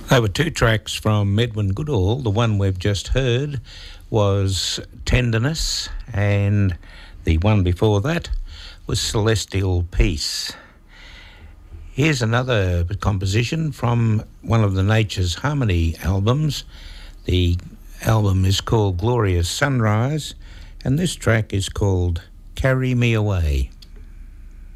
There were two tracks from Edwin Goodall. The one we've just heard was Tenderness, and the one before that was Celestial Peace. Here's another composition from one of the Nature's Harmony albums. The album is called Glorious Sunrise, and this track is called Carry Me Away.